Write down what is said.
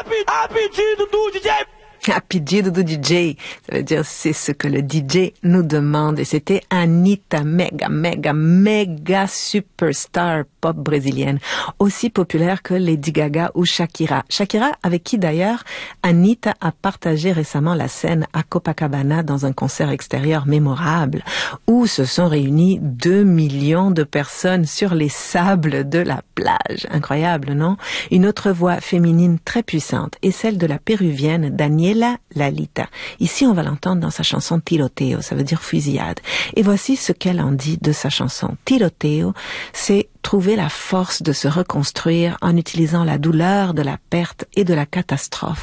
A pedido do DJ. À pedido do DJ, ça veut dire c'est ce que le DJ nous demande. Et c'était Anitta, méga superstar pop brésilienne, aussi populaire que Lady Gaga ou Shakira. Shakira, avec qui d'ailleurs Anitta a partagé récemment la scène à Copacabana dans un concert extérieur mémorable, où se sont réunis 2 millions de personnes sur les sables de la plage. Incroyable, non? Une autre voix féminine très puissante est celle de la péruvienne Daniela Lalita. Ici, on va l'entendre dans sa chanson Tiroteo, ça veut dire fusillade. Et voici ce qu'elle en dit de sa chanson. Tiroteo, c'est trouver la force de se reconstruire en utilisant la douleur de la perte et de la catastrophe